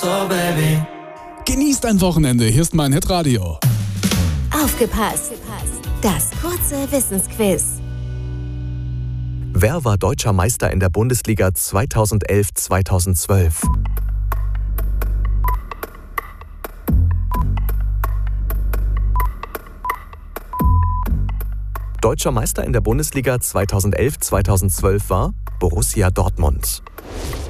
So Baby. Genießt ein Wochenende, hier ist mein Hitradio. Aufgepasst! Das kurze Wissensquiz. Wer war deutscher Meister in der Bundesliga 2011/2012? Deutscher Meister in der Bundesliga 2011/2012 war Borussia Dortmund.